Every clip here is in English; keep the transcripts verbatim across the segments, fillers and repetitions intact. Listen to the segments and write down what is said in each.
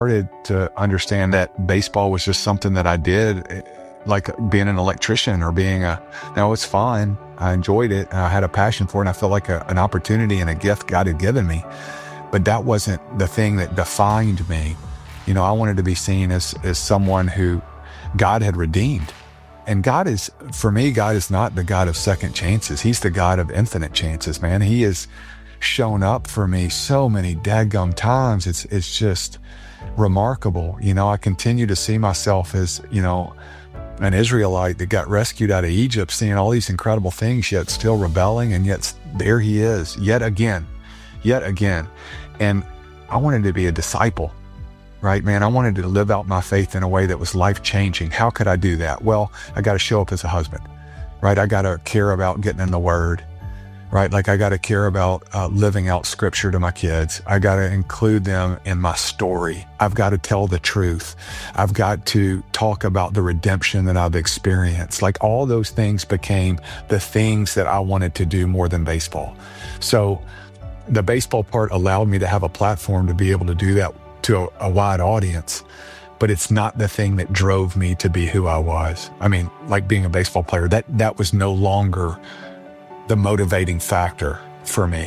started to understand that baseball was just something that I did, like being an electrician or being a, no, it's fine. I enjoyed it. I had a passion for it. And I felt like a, an opportunity and a gift God had given me. But that wasn't the thing that defined me. You know, I wanted to be seen as, as someone who God had redeemed. And God is, for me, God is not the God of second chances. He's the God of infinite chances, man. He has shown up for me so many dadgum times. It's, it's just remarkable. You know, I continue to see myself as, you know, an Israelite that got rescued out of Egypt, seeing all these incredible things, yet still rebelling. And yet there he is, yet again, yet again. And I wanted to be a disciple, right, man? I wanted to live out my faith in a way that was life-changing. How could I do that? Well, I got to show up as a husband, right? I got to care about getting in the Word, right? Like I got to care about uh, living out Scripture to my kids. I got to include them in my story. I've got to tell the truth. I've got to talk about the redemption that I've experienced. Like all those things became the things that I wanted to do more than baseball. So the baseball part allowed me to have a platform to be able to do that to a, a wide audience, but it's not the thing that drove me to be who I was. I mean, like being a baseball player, that, that was no longer the motivating factor for me.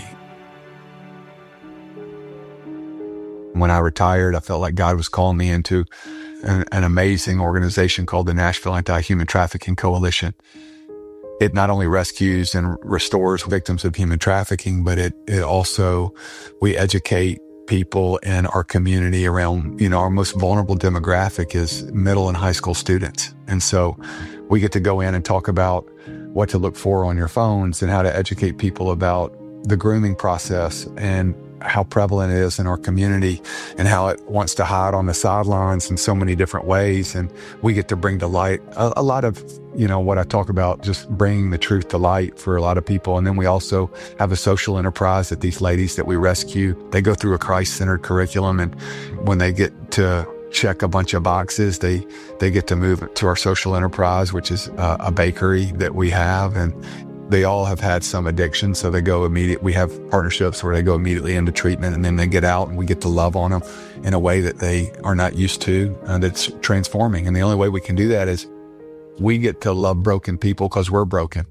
When I retired, I felt like God was calling me into an, an amazing organization called the Nashville Anti-Human Trafficking Coalition. It not only rescues and restores victims of human trafficking, but it, it also, we educate people in our community around, you know, our most vulnerable demographic is middle and high school students. And so we get to go in and talk about what to look for on your phones and how to educate people about the grooming process and how prevalent it is in our community and how it wants to hide on the sidelines in so many different ways. And we get to bring to light a, a lot of, you know, what I talk about, just bringing the truth to light for a lot of people. And then we also have a social enterprise that these ladies that we rescue, they go through a Christ-centered curriculum. And when they get to check a bunch of boxes, they, they get to move to our social enterprise, which is a, a bakery that we have. And they all have had some addiction, so they go immediate. We have partnerships where they go immediately into treatment, and then they get out, and we get to love on them in a way that they are not used to, and that's transforming. And the only way we can do that is we get to love broken people because we're broken.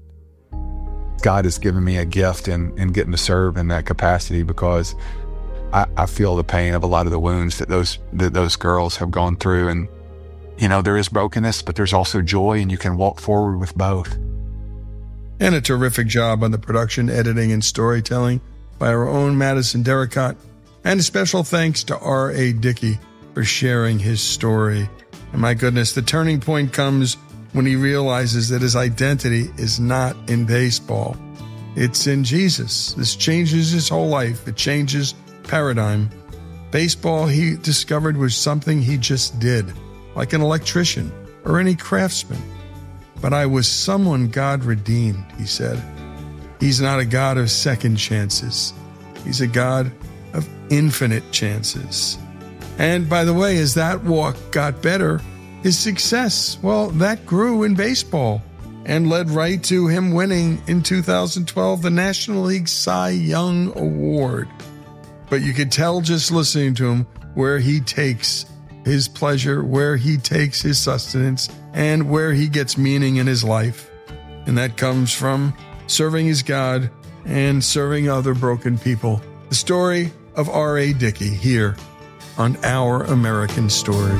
God has given me a gift in, in getting to serve in that capacity because I, I feel the pain of a lot of the wounds that those that those girls have gone through. And you know, there is brokenness, but there's also joy, and you can walk forward with both. And a terrific job on the production, editing, and storytelling by our own Madison Derricott. And a special thanks to R A. Dickey for sharing his story. And my goodness, the turning point comes when he realizes that his identity is not in baseball. It's in Jesus. This changes his whole life. It changes paradigm. Baseball, he discovered, was something he just did, like an electrician or any craftsman. But I was someone God redeemed, he said. He's not a God of second chances. He's a God of infinite chances. And by the way, as that walk got better, his success, well, that grew in baseball and led right to him winning in two thousand twelve the National League Cy Young Award. But you could tell just listening to him where he takes his pleasure, where he takes his sustenance, and where he gets meaning in his life. And that comes from serving his God and serving other broken people. The story of R A. Dickey here on Our American Stories.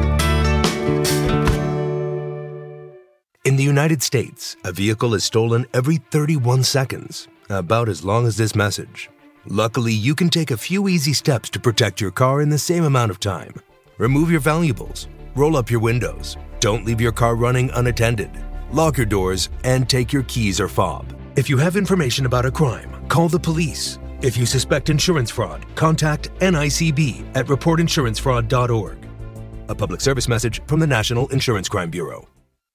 In the United States, a vehicle is stolen every thirty-one seconds, about as long as this message. Luckily, you can take a few easy steps to protect your car in the same amount of time. Remove your valuables, roll up your windows, don't leave your car running unattended, lock your doors, and take your keys or fob. If you have information about a crime, call the police. If you suspect insurance fraud, contact N I C B at report insurance fraud dot org. A public service message from the National Insurance Crime Bureau.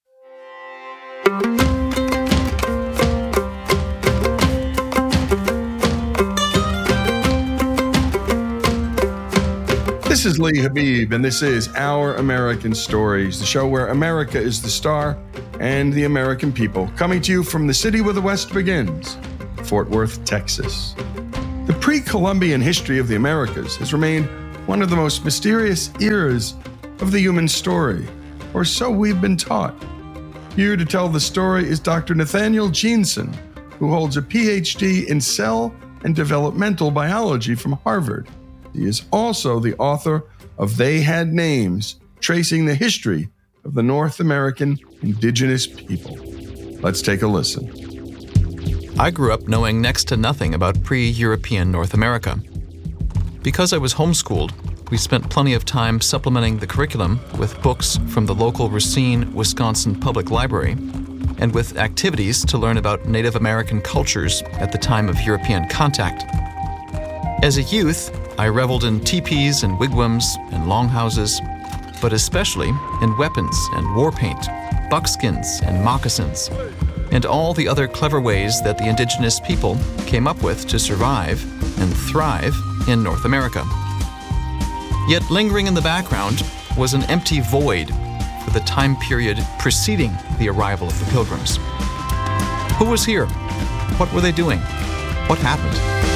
This is Lee Habib, and this is Our American Stories, the show where America is the star and the American people, coming to you from the city where the West begins, Fort Worth, Texas. The pre-Columbian history of the Americas has remained one of the most mysterious eras of the human story, or so we've been taught. Here to tell the story is Doctor Nathaniel Jeanson, who holds a P H D in cell and developmental biology from Harvard. He is also the author of They Had Names, tracing the history of the North American indigenous people. Let's take a listen. I grew up knowing next to nothing about pre-European North America. Because I was homeschooled, we spent plenty of time supplementing the curriculum with books from the local Racine, Wisconsin Public Library, and with activities to learn about Native American cultures at the time of European contact. As a youth, I reveled in teepees and wigwams and longhouses, but especially in weapons and war paint, buckskins and moccasins, and all the other clever ways that the indigenous people came up with to survive and thrive in North America. Yet lingering in the background was an empty void for the time period preceding the arrival of the Pilgrims. Who was here? What were they doing? What happened?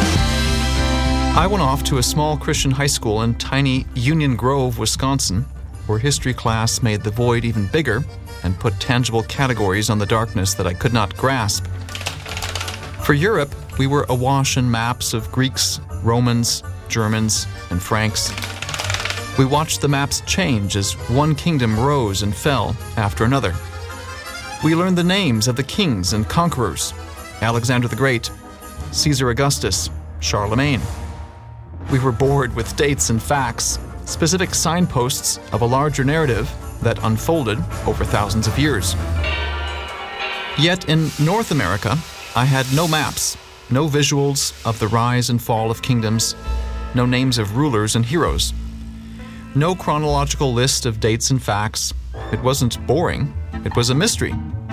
I went off to a small Christian high school in tiny Union Grove, Wisconsin, where history class made the void even bigger and put tangible categories on the darkness that I could not grasp. For Europe, we were awash in maps of Greeks, Romans, Germans, and Franks. We watched the maps change as one kingdom rose and fell after another. We learned the names of the kings and conquerors: Alexander the Great, Caesar Augustus, Charlemagne. We were bored with dates and facts, specific signposts of a larger narrative that unfolded over thousands of years. Yet in North America, I had no maps, no visuals of the rise and fall of kingdoms, no names of rulers and heroes, no chronological list of dates and facts. It wasn't boring, it was a mystery.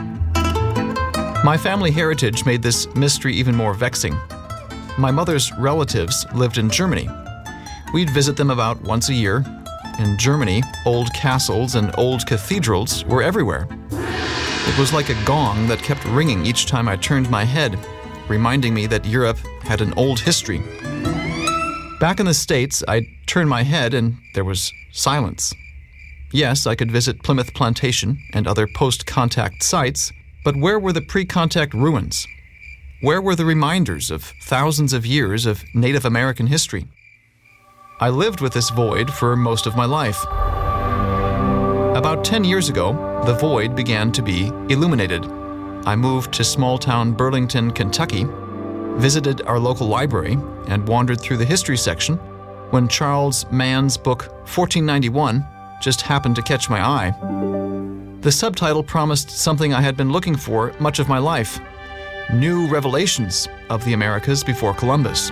My family heritage made this mystery even more vexing. My mother's relatives lived in Germany. We'd visit them about once a year. In Germany, old castles and old cathedrals were everywhere. It was like a gong that kept ringing each time I turned my head, reminding me that Europe had an old history. Back in the States, I'd turn my head and there was silence. Yes, I could visit Plymouth Plantation and other post-contact sites, but where were the pre-contact ruins? Where were the reminders of thousands of years of Native American history? I lived with this void for most of my life. About ten years ago, the void began to be illuminated. I moved to small-town Burlington, Kentucky, visited our local library, and wandered through the history section when Charles Mann's book fourteen ninety-one just happened to catch my eye. The subtitle promised something I had been looking for much of my life: New Revelations of the Americas Before Columbus.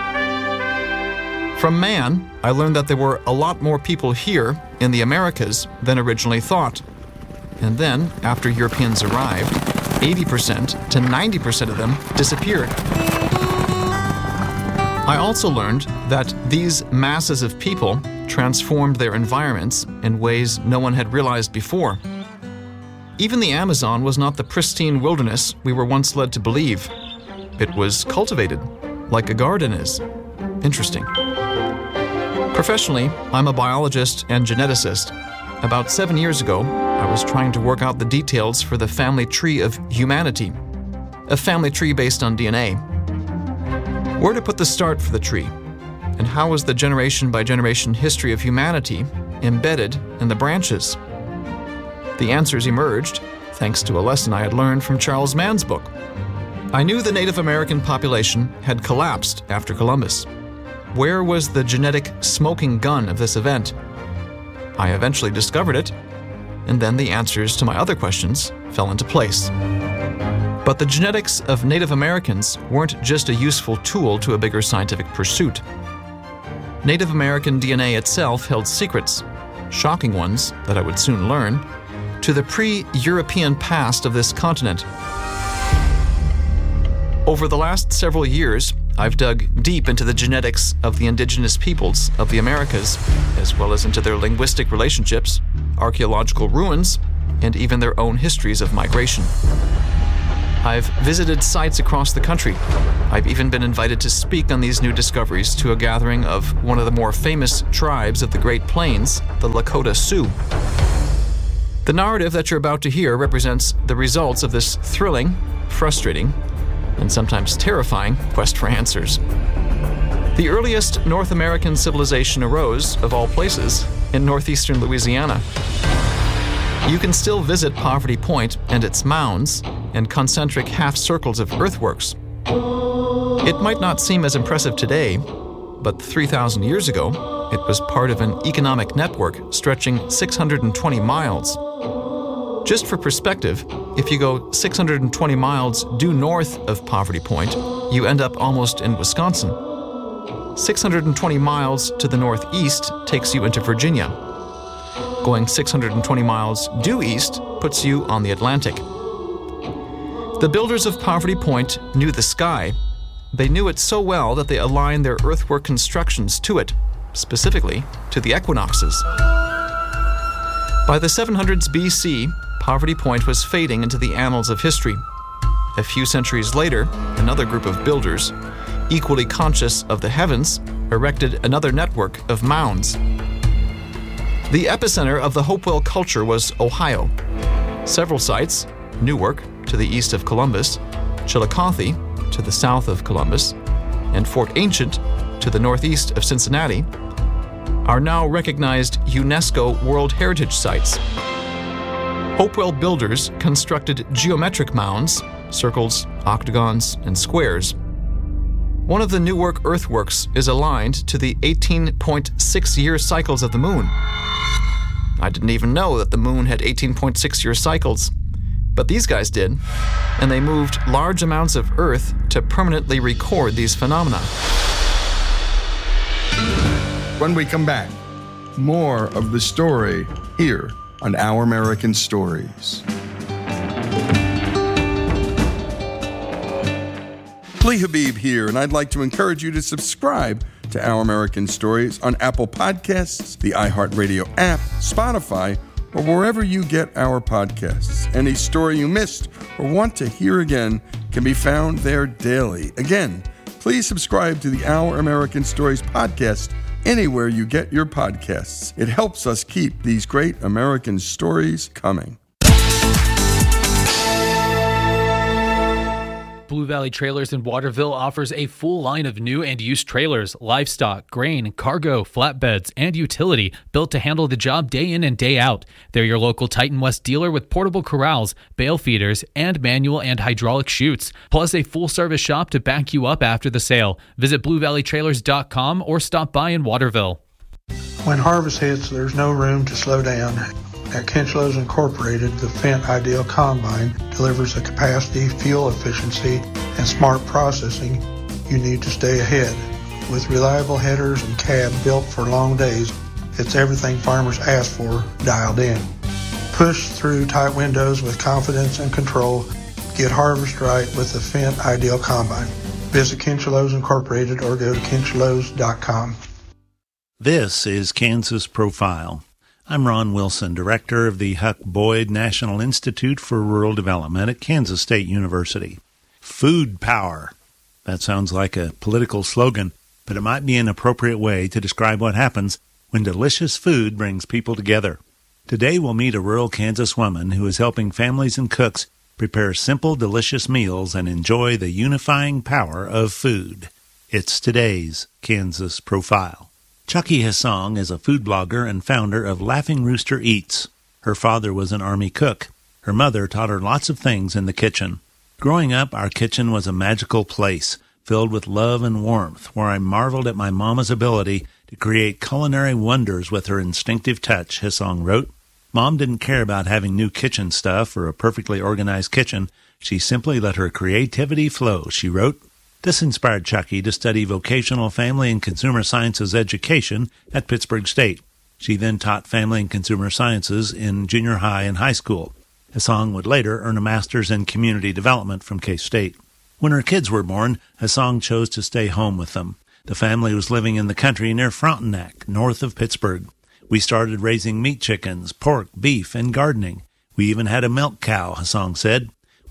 From Mann, I learned that there were a lot more people here in the Americas than originally thought. And then, after Europeans arrived, eighty percent to ninety percent of them disappeared. I also learned that these masses of people transformed their environments in ways no one had realized before. Even the Amazon was not the pristine wilderness we were once led to believe. It was cultivated, like a garden is. Interesting. Professionally, I'm a biologist and geneticist. About seven years ago, I was trying to work out the details for the family tree of humanity, a family tree based on D N A. Where to put the start for the tree, and how was the generation-by-generation history of humanity embedded in the branches? The answers emerged thanks to a lesson I had learned from Charles Mann's book. I knew the Native American population had collapsed after Columbus. Where was the genetic smoking gun of this event? I eventually discovered it, and then the answers to my other questions fell into place. But the genetics of Native Americans weren't just a useful tool to a bigger scientific pursuit. Native American D N A itself held secrets, shocking ones that I would soon learn, to the pre-European past of this continent. Over the last several years, I've dug deep into the genetics of the indigenous peoples of the Americas, as well as into their linguistic relationships, archaeological ruins, and even their own histories of migration. I've visited sites across the country. I've even been invited to speak on these new discoveries to a gathering of one of the more famous tribes of the Great Plains, the Lakota Sioux. The narrative that you're about to hear represents the results of this thrilling, frustrating, and sometimes terrifying quest for answers. The earliest North American civilization arose, of all places, in northeastern Louisiana. You can still visit Poverty Point and its mounds and concentric half-circles of earthworks. It might not seem as impressive today, but three thousand years ago, it was part of an economic network stretching six hundred twenty miles. Just for perspective, if you go six hundred twenty miles due north of Poverty Point, you end up almost in Wisconsin. six hundred twenty miles to the northeast takes you into Virginia. Going six hundred twenty miles due east puts you on the Atlantic. The builders of Poverty Point knew the sky. They knew it so well that they aligned their earthwork constructions to it, specifically to the equinoxes. By the seven hundreds B C, Poverty Point was fading into the annals of history. A few centuries later, another group of builders, equally conscious of the heavens, erected another network of mounds. The epicenter of the Hopewell culture was Ohio. Several sites, Newark to the east of Columbus, Chillicothe to the south of Columbus, and Fort Ancient to the northeast of Cincinnati, are now recognized UNESCO World Heritage Sites. Hopewell builders constructed geometric mounds, circles, octagons, and squares. One of the Newark earthworks is aligned to the eighteen point six year cycles of the moon. I didn't even know that the moon had eighteen point six year cycles, but these guys did, and they moved large amounts of earth to permanently record these phenomena. When we come back, more of the story here on Our American Stories. Lee Habib here, and I'd like to encourage you to subscribe to Our American Stories on Apple Podcasts, the iHeartRadio app, Spotify, or wherever you get our podcasts. Any story you missed or want to hear again can be found there daily. Again, please subscribe to the Our American Stories podcast anywhere you get your podcasts. It helps us keep these great American stories coming. Blue Valley Trailers in Waterville offers a full line of new and used trailers, livestock, grain, cargo, flatbeds, and utility built to handle the job day in and day out. They're your local Titan West dealer with portable corrals, bale feeders, and manual and hydraulic chutes, plus a full-service shop to back you up after the sale. Visit blue valley trailers dot com or stop by in Waterville. When harvest hits, there's no room to slow down. At Kinchlows Incorporated, the Fendt Ideal Combine delivers the capacity, fuel efficiency, and smart processing you need to stay ahead. With reliable headers and cab built for long days, it's everything farmers ask for dialed in. Push through tight windows with confidence and control. Get harvest right with the Fendt Ideal Combine. Visit Kinchlows Incorporated or go to kinchlows dot com. This is Kansas Profile. I'm Ron Wilson, director of the Huck Boyd National Institute for Rural Development at Kansas State University. Food power. That sounds like a political slogan, but it might be an appropriate way to describe what happens when delicious food brings people together. Today we'll meet a rural Kansas woman who is helping families and cooks prepare simple, delicious meals and enjoy the unifying power of food. It's today's Kansas Profile. Chucky Hassong is a food blogger and founder of Laughing Rooster Eats. Her father was an Army cook. Her mother taught her lots of things in the kitchen. Growing up, our kitchen was a magical place, filled with love and warmth, where I marveled at my mama's ability to create culinary wonders with her instinctive touch, Hassong wrote. Mom didn't care about having new kitchen stuff or a perfectly organized kitchen. She simply let her creativity flow, she wrote. This inspired Chucky to study vocational family and consumer sciences education at Pittsburgh State. She then taught family and consumer sciences in junior high and high school. Hassong would later earn a master's in community development from K-State. When her kids were born, Hassong chose to stay home with them. The family was living in the country near Frontenac, north of Pittsburgh. We started raising meat chickens, pork, beef, and gardening. We even had a milk cow, Hassong said.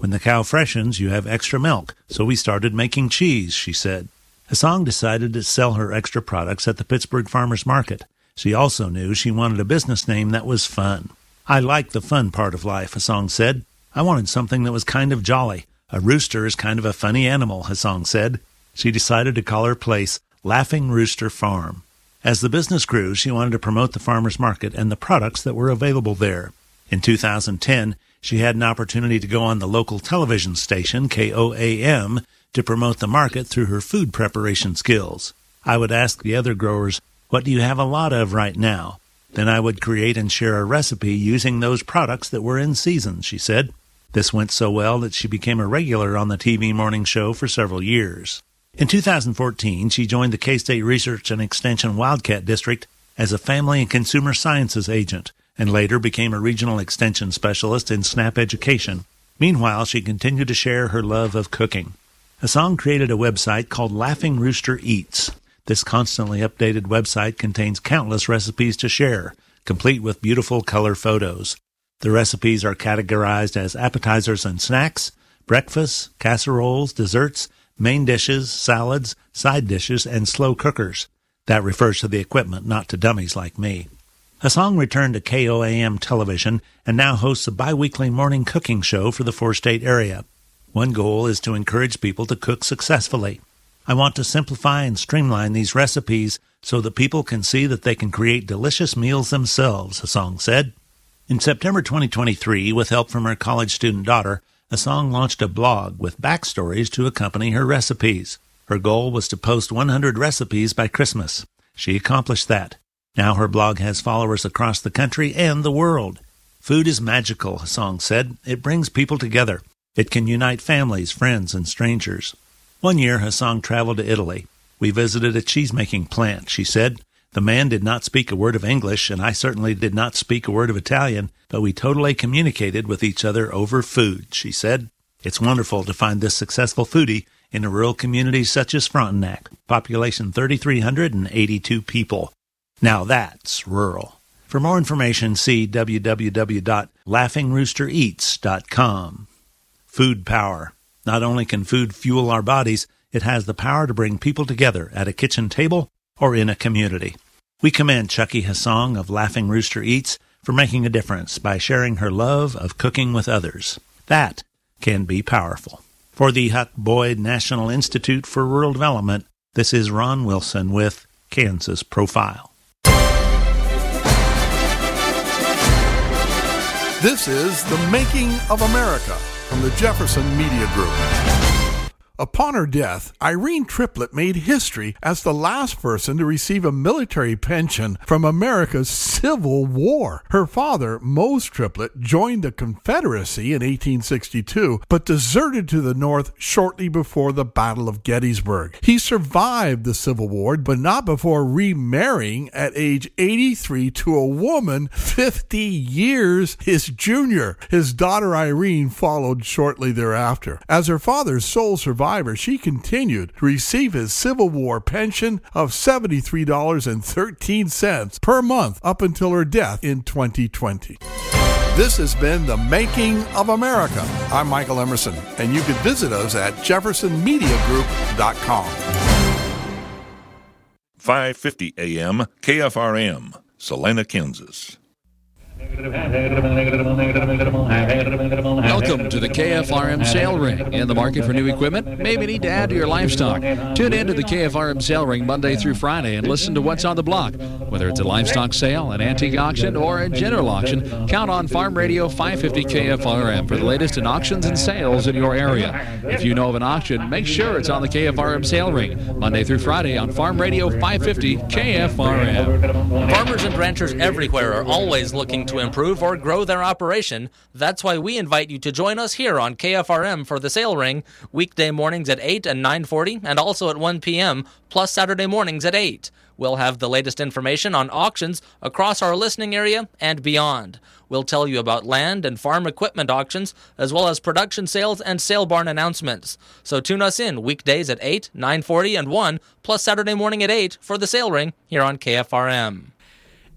When the cow freshens, you have extra milk, so we started making cheese, she said. Hassan decided to sell her extra products at the Pittsburgh Farmers Market. She also knew she wanted a business name that was fun. I like the fun part of life, Hassan said. I wanted something that was kind of jolly. A rooster is kind of a funny animal, Hassan said. She decided to call her place Laughing Rooster Farm. As the business grew, she wanted to promote the farmers market and the products that were available there. In two thousand ten, she had an opportunity to go on the local television station, K O A M, to promote the market through her food preparation skills. I would ask the other growers, what do you have a lot of right now? Then I would create and share a recipe using those products that were in season, she said. This went so well that she became a regular on the T V morning show for several years. In two thousand fourteen, she joined the K-State Research and Extension Wildcat District as a family and consumer sciences agent, and later became a regional extension specialist in SNAP education. Meanwhile, she continued to share her love of cooking. Hassan created a website called Laughing Rooster Eats. This constantly updated website contains countless recipes to share, complete with beautiful color photos. The recipes are categorized as appetizers and snacks, breakfasts, casseroles, desserts, main dishes, salads, side dishes, and slow cookers. That refers to the equipment, not to dummies like me. Hassan returned to K O A M television and now hosts a bi-weekly morning cooking show for the four-state area. One goal is to encourage people to cook successfully. I want to simplify and streamline these recipes so that people can see that they can create delicious meals themselves, Hassan said. In September twenty twenty-three, with help from her college student daughter, Hassan launched a blog with backstories to accompany her recipes. Her goal was to post one hundred recipes by Christmas. She accomplished that. Now her blog has followers across the country and the world. Food is magical, Hassan said. It brings people together. It can unite families, friends, and strangers. One year, Hassan traveled to Italy. We visited a cheese-making plant, she said. The man did not speak a word of English, and I certainly did not speak a word of Italian, but we totally communicated with each other over food, she said. It's wonderful to find this successful foodie in a rural community such as Frontenac, population three thousand three hundred eighty-two people. Now that's rural. For more information, see w w w dot laughing rooster eats dot com. Food power. Not only can food fuel our bodies, it has the power to bring people together at a kitchen table or in a community. We commend Chucky Hassan of Laughing Rooster Eats for making a difference by sharing her love of cooking with others. That can be powerful. For the Huck Boyd National Institute for Rural Development, this is Ron Wilson with Kansas Profile. This is The Making of America from the Jefferson Media Group. Upon her death, Irene Triplett made history as the last person to receive a military pension from America's Civil War. Her father, Mose Triplett, joined the Confederacy in eighteen sixty-two, but deserted to the North shortly before the Battle of Gettysburg. He survived the Civil War, but not before remarrying at age eighty-three to a woman fifty years his junior. His daughter Irene followed shortly thereafter. As her father's sole survivor, she continued to receive his Civil War pension of seventy-three dollars and thirteen cents per month up until her death in twenty twenty. This has been The Making of America. I'm Michael Emerson, and you can visit us at jefferson media group dot com. five fifty A M K F R M, Salina, Kansas. Welcome to the K F R M Sale Ring. In the market for new equipment? Maybe need to add to your livestock. Tune in to the K F R M Sale Ring Monday through Friday and listen to what's on the block. Whether it's a livestock sale, an antique auction, or a general auction, count on Farm Radio five fifty K F R M for the latest in auctions and sales in your area. If you know of an auction, make sure it's on the K F R M Sale Ring Monday through Friday on Farm Radio five fifty K F R M. Farmers and ranchers everywhere are always looking to improve or grow their operation. That's why we invite you to join us here on K F R M for the Sale Ring, weekday mornings at eight and nine forty, and also at one p.m., plus Saturday mornings at eight. We'll have the latest information on auctions across our listening area and beyond. We'll tell you about land and farm equipment auctions, as well as production sales and sale barn announcements. So tune us in weekdays at eight, nine forty, and one, plus Saturday morning at eight for the Sale Ring here on K F R M.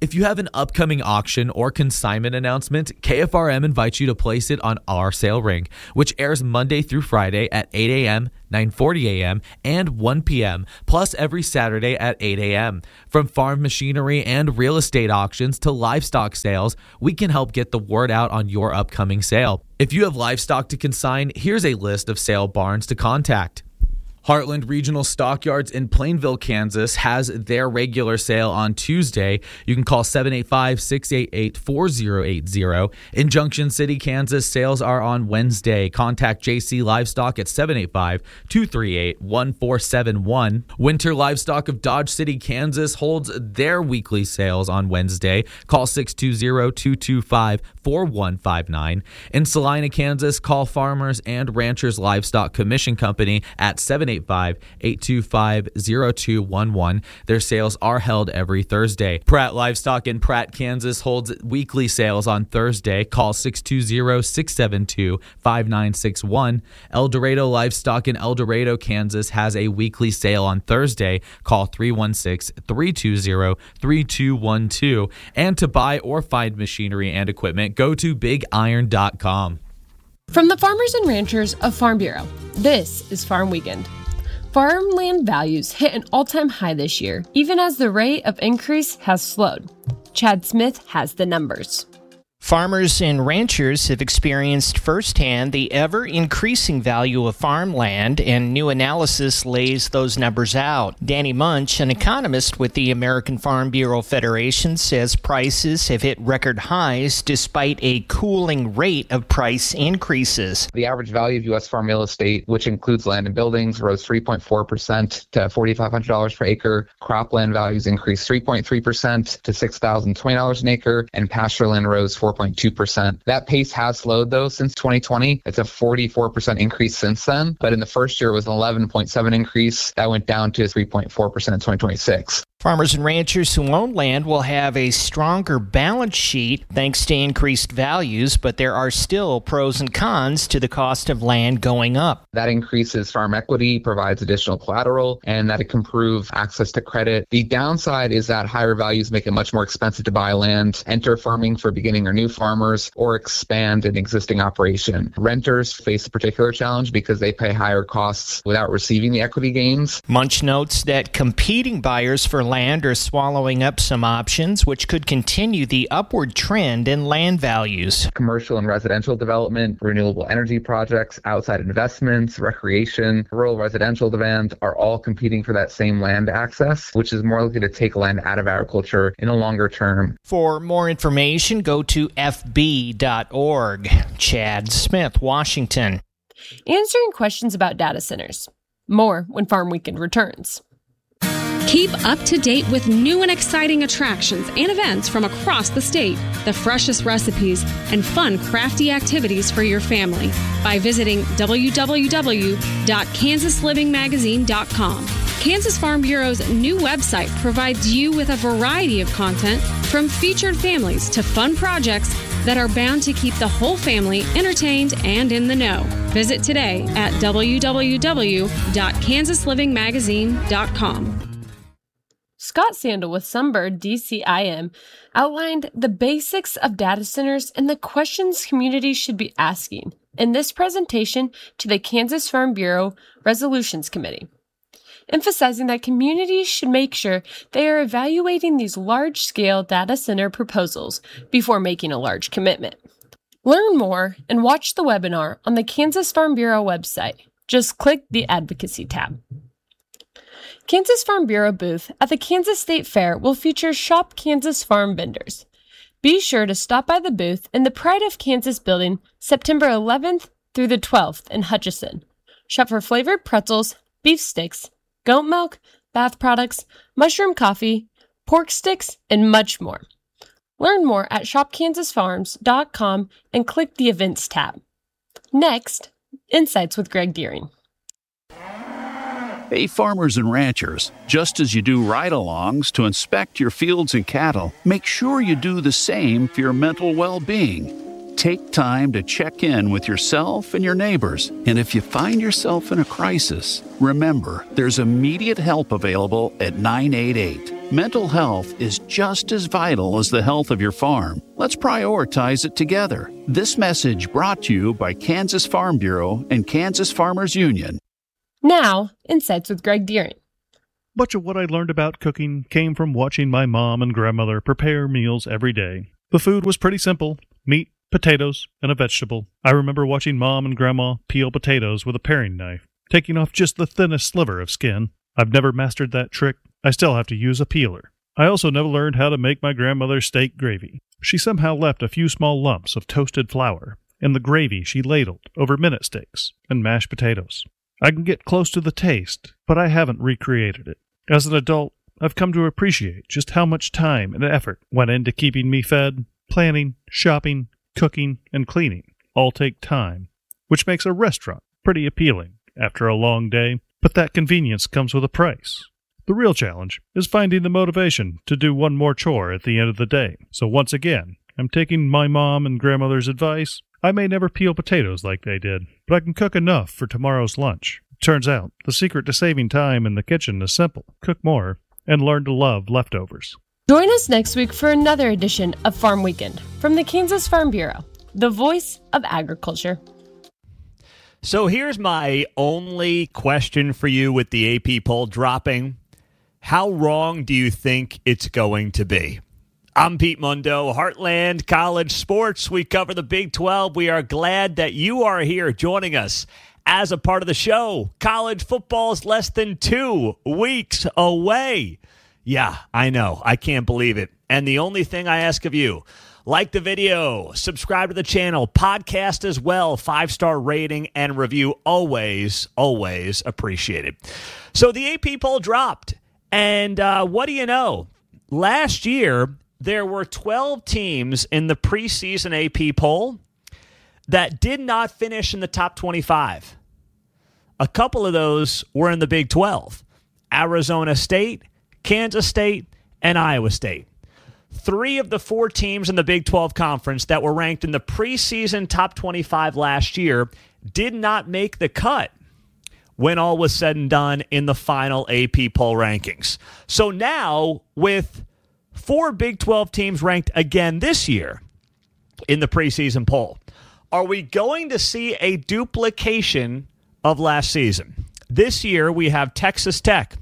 If you have an upcoming auction or consignment announcement, K F R M invites you to place it on our sale ring, which airs Monday through Friday at eight a.m., nine forty a.m., and one p.m., plus every Saturday at eight a.m. From farm machinery and real estate auctions to livestock sales, we can help get the word out on your upcoming sale. If you have livestock to consign, here's a list of sale barns to contact. Heartland Regional Stockyards in Plainville, Kansas has their regular sale on Tuesday. You can call seven eight five, six eight eight, four zero eight zero. In Junction City, Kansas, sales are on Wednesday. Contact J C Livestock at seven eight five, two three eight, one four seven one. Winter Livestock of Dodge City, Kansas holds their weekly sales on Wednesday. Call six two zero, two two five, four one five nine. In Salina, Kansas, call Farmers and Ranchers Livestock Commission Company at seven eight five, eight two five, zero two one one. Their sales are held every Thursday. Pratt Livestock in Pratt, Kansas holds weekly sales on Thursday. Call six two zero, six seven two, five nine six one. El Dorado Livestock in El Dorado, Kansas has a weekly sale on Thursday. Call three one six, three two zero, three two one two. And to buy or find machinery and equipment, go to big iron dot com. From the farmers and ranchers of Farm Bureau, this is Farm Weekend. Farmland values hit an all-time high this year, even as the rate of increase has slowed. Chad Smith has the numbers. Farmers and ranchers have experienced firsthand the ever-increasing value of farmland, and new analysis lays those numbers out. Danny Munch, an economist with the American Farm Bureau Federation, says prices have hit record highs despite a cooling rate of price increases. The average value of U S farm real estate, which includes land and buildings, rose three point four percent to four thousand five hundred dollars per acre. Cropland values increased three point three percent to six thousand twenty dollars an acre, and pasture land rose four point two percent. That pace has slowed, though, since twenty twenty. It's a forty-four percent increase since then, but in the first year it was an eleven point seven increase. That went down to three point four percent in twenty twenty-six. Farmers and ranchers who own land will have a stronger balance sheet thanks to increased values, but there are still pros and cons to the cost of land going up. That increases farm equity, provides additional collateral, and that it can improve access to credit. The downside is that higher values make it much more expensive to buy land, enter farming for beginning or new farmers, or expand an existing operation. Renters face a particular challenge because they pay higher costs without receiving the equity gains. Munch notes that competing buyers for land are swallowing up some options, which could continue the upward trend in land values. Commercial and residential development, renewable energy projects, outside investments, recreation, rural residential demand are all competing for that same land access, which is more likely to take land out of agriculture in a longer term. For more information, go to f b dot org. Chad Smith, Washington. Answering questions about data centers. More when Farm Weekend returns. Keep up to date with new and exciting attractions and events from across the state, the freshest recipes, and fun, crafty activities for your family by visiting w w w dot kansas living magazine dot com. Kansas Farm Bureau's new website provides you with a variety of content, from featured families to fun projects that are bound to keep the whole family entertained and in the know. Visit today at w w w dot kansas living magazine dot com. Scott Sandel with Sunbird D C I M outlined the basics of data centers and the questions communities should be asking in this presentation to the Kansas Farm Bureau Resolutions Committee, emphasizing that communities should make sure they are evaluating these large-scale data center proposals before making a large commitment. Learn more and watch the webinar on the Kansas Farm Bureau website. Just click the Advocacy tab. Kansas Farm Bureau booth at the Kansas State Fair will feature Shop Kansas Farm vendors. Be sure to stop by the booth in the Pride of Kansas building September eleventh through the twelfth in Hutchinson. Shop for flavored pretzels, beef sticks, goat milk, bath products, mushroom coffee, pork sticks, and much more. Learn more at shop kansas farms dot com and click the Events tab. Next, Insights with Greg Deering. Hey, farmers and ranchers, just as you do ride-alongs to inspect your fields and cattle, make sure you do the same for your mental well-being. Take time to check in with yourself and your neighbors. And if you find yourself in a crisis, remember, there's immediate help available at nine eight eight. mental health is just as vital as the health of your farm. Let's prioritize it together. This message brought to you by Kansas Farm Bureau and Kansas Farmers Union. Now, Insights with Greg Deering. Much of what I learned about cooking came from watching my mom and grandmother prepare meals every day. The food was pretty simple: meat, potatoes, and a vegetable. I remember watching Mom and Grandma peel potatoes with a paring knife, taking off just the thinnest sliver of skin. I've never mastered that trick. I still have to use a peeler. I also never learned how to make my grandmother's steak gravy. She somehow left a few small lumps of toasted flour in the gravy she ladled over minute steaks and mashed potatoes. I can get close to the taste, but I haven't recreated it. As an adult, I've come to appreciate just how much time and effort went into keeping me fed. Planning, shopping, cooking, and cleaning all take time, which makes a restaurant pretty appealing after a long day, but that convenience comes with a price. The real challenge is finding the motivation to do one more chore at the end of the day. So once again, I'm taking my mom and grandmother's advice. I may never peel potatoes like they did, but I can cook enough for tomorrow's lunch. Turns out, the secret to saving time in the kitchen is simple: cook more and learn to love leftovers. Join us next week for another edition of Farm Weekend from the Kansas Farm Bureau, the voice of agriculture. So here's my only question for you with the A P poll dropping. How wrong do you think it's going to be? I'm Pete Mundo, Heartland College Sports. We cover the Big twelve. We are glad that you are here joining us as a part of the show. College football is less than two weeks away. Yeah, I know. I can't believe it. And the only thing I ask of you, like the video, subscribe to the channel, podcast as well, five-star rating and review. Always, always appreciated. So the A P poll dropped. And uh, what do you know? Last year, there were twelve teams in the preseason A P poll that did not finish in the top twenty-five. A couple of those were in the Big twelve. Arizona State, Kansas State, and Iowa State. Three of the four teams in the Big twelve Conference that were ranked in the preseason top twenty-five last year did not make the cut when all was said and done in the final A P poll rankings. So now, with four Big twelve teams ranked again this year in the preseason poll, are we going to see a duplication of last season? This year, we have Texas Tech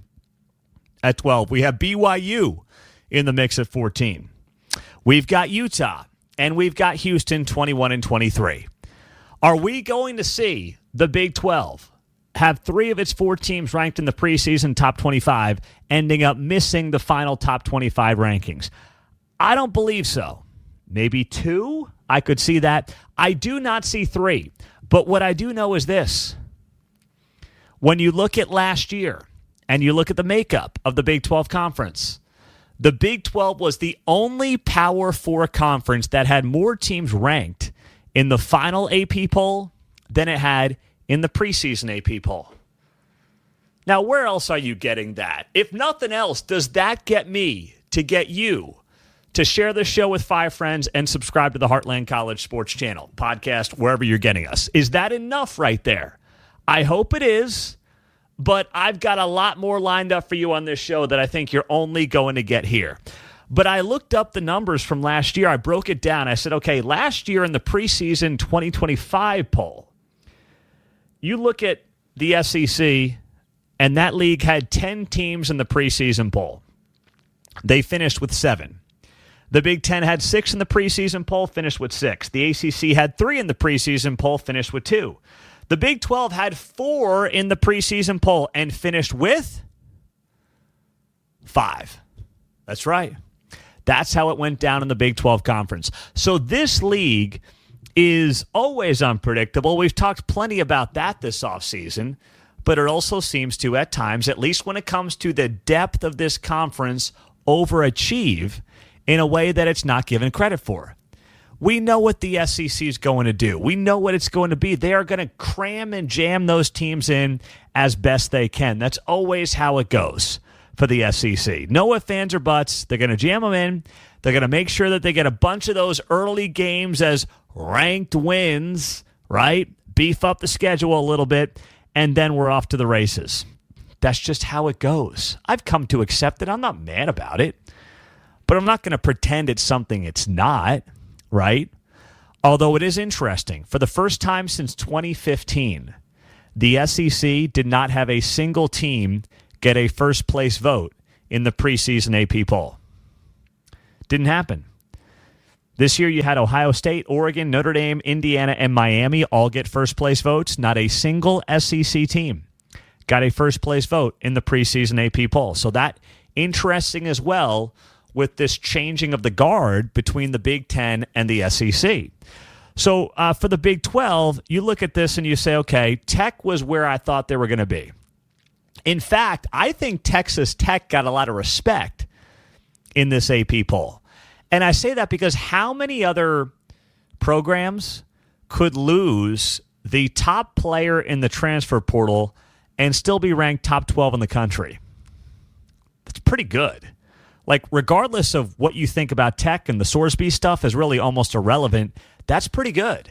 at twelve. We have B Y U in the mix at fourteen. We've got Utah, and we've got Houston twenty-one and twenty-three. Are we going to see the Big twelve have three of its four teams ranked in the preseason top twenty-five ending up missing the final top twenty-five rankings? I don't believe so. Maybe two? I could see that. I do not see three. But what I do know is this. When you look at last year and you look at the makeup of the Big twelve Conference, the Big twelve was the only Power Four conference that had more teams ranked in the final A P poll than it had in the preseason A P poll. Now, where else are you getting that? If nothing else, does that get me to get you to share the show with five friends and subscribe to the Heartland College Sports Channel, podcast, wherever you're getting us? Is that enough right there? I hope it is, but I've got a lot more lined up for you on this show that I think you're only going to get here. But I looked up the numbers from last year. I broke it down. I said, okay, last year in the preseason twenty twenty-five poll, you look at the S E C, and that league had ten teams in the preseason poll. They finished with seven. The Big Ten had six in the preseason poll, finished with six. The A C C had three in the preseason poll, finished with two. The Big twelve had four in the preseason poll and finished with five. That's right. That's how it went down in the Big twelve Conference. So this league is always unpredictable. We've talked plenty about that this offseason, but it also seems to, at times, at least when it comes to the depth of this conference, overachieve in a way that it's not given credit for. We know what the S E C is going to do. We know what it's going to be. They are going to cram and jam those teams in as best they can. That's always how it goes for the S E C. No ifs, ands, or buts. They're going to jam them in. They're going to make sure that they get a bunch of those early games as ranked wins, right? Beef up the schedule a little bit, and then we're off to the races. That's just how it goes. I've come to accept it. I'm not mad about it. But I'm not going to pretend it's something it's not, right? Although it is interesting. For the first time since twenty fifteen, the S E C did not have a single team get a first-place vote in the preseason A P poll. Didn't happen. This year you had Ohio State, Oregon, Notre Dame, Indiana, and Miami all get first-place votes. Not a single S E C team got a first-place vote in the preseason A P poll. So that interesting as well with this changing of the guard between the Big Ten and the S E C. So uh, for the Big twelve, you look at this and you say, okay, Tech was where I thought they were going to be. In fact, I think Texas Tech got a lot of respect in this A P poll. And I say that because how many other programs could lose the top player in the transfer portal and still be ranked top twelve in the country? That's pretty good. Like, regardless of what you think about Tech, and the Sorsby stuff is really almost irrelevant, that's pretty good.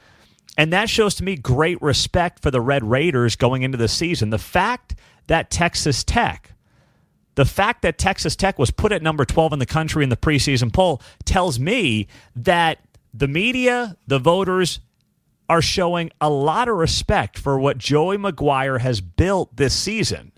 And that shows to me great respect for the Red Raiders going into the season. The fact that Texas Tech, the fact that Texas Tech was put at number twelve in the country in the preseason poll tells me that the media, the voters, are showing a lot of respect for what Joey McGuire has built this season.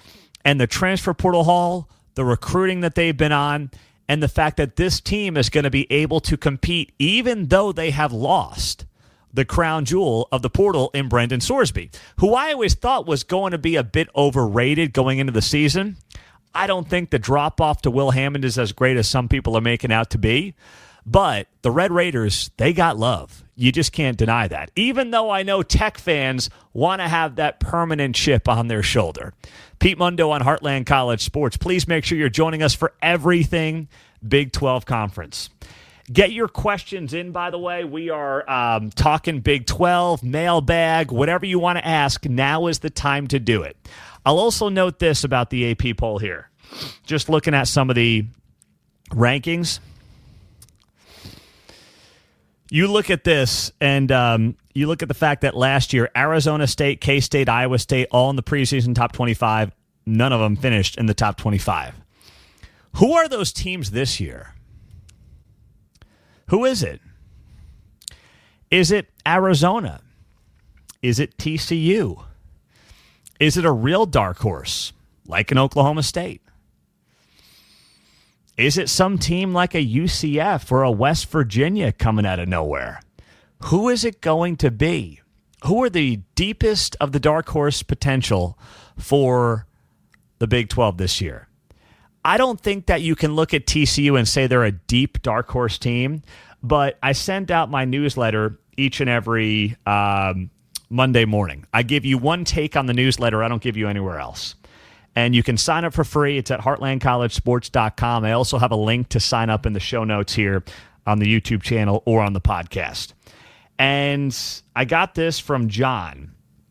And the transfer portal haul, the recruiting that they've been on, and the fact that this team is going to be able to compete even though they have lost the crown jewel of the portal in Brendan Sorsby, who I always thought was going to be a bit overrated going into the season. I don't think the drop-off to Will Hammond is as great as some people are making out to be. But the Red Raiders, they got love. You just can't deny that. Even though I know Tech fans want to have that permanent chip on their shoulder. Pete Mundo on Heartland College Sports. Please make sure you're joining us for everything Big twelve Conference. Get your questions in, by the way. We are um, talking Big twelve, mailbag, whatever you want to ask. Now is the time to do it. I'll also note this about the A P poll here. Just looking at some of the rankings. You look at this, and um, you look at the fact that last year, Arizona State, K-State, Iowa State, all in the preseason top twenty-five. None of them finished in the top twenty-five. Who are those teams this year? Who is it? Is it Arizona? Is it T C U? Is it a real dark horse, like an Oklahoma State? Is it some team like a U C F or a West Virginia coming out of nowhere? Who is it going to be? Who are the deepest of the dark horse potential for the Big twelve this year? I don't think that you can look at T C U and say they're a deep dark horse team, but I send out my newsletter each and every um, Monday morning. I give you one take on the newsletter I don't give you anywhere else. And you can sign up for free. It's at heartland college sports dot com. I also have a link to sign up in the show notes here on the YouTube channel or on the podcast. And I got this from John.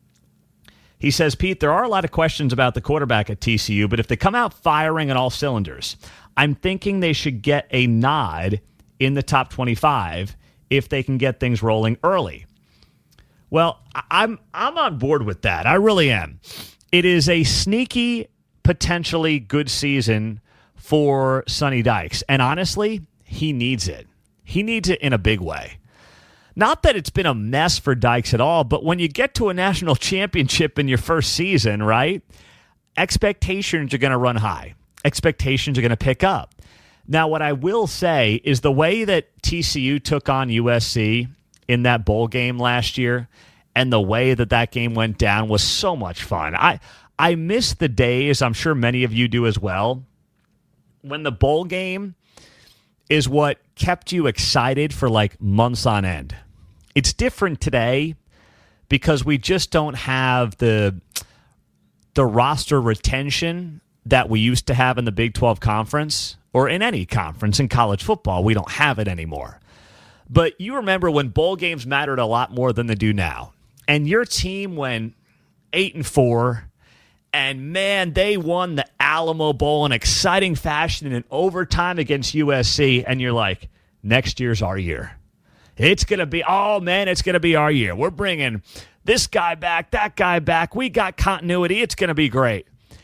He says, Pete, there are a lot of questions about the quarterback at T C U, but if they come out firing on all cylinders, I'm thinking they should get a nod in the top twenty-five if they can get things rolling early. Well, I'm I'm on board with that. I really am. It is a sneaky, potentially good season for Sonny Dykes. And honestly, he needs it. He needs it in a big way. Not that it's been a mess for Dykes at all, but when you get to a national championship in your first season, right, expectations are going to run high. Expectations are going to pick up. Now, what I will say is the way that T C U took on U S C in that bowl game last year and the way that that game went down was so much fun. I I miss the days, I'm sure many of you do as well, when the bowl game is what kept you excited for like months on end. It's different today because we just don't have the the roster retention that we used to have in the Big twelve Conference or in any conference in college football. We don't have it anymore. But you remember when bowl games mattered a lot more than they do now. And your team went eight and four, and man, they won the Alamo Bowl in exciting fashion in overtime against U S C. And you're like, next year's our year. It's going to be, oh man, it's going to be our year. We're bringing this guy back, that guy back. We got continuity. It's going to be great.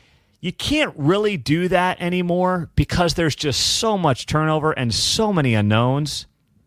You can't really do that anymore because there's just so much turnover and so many unknowns.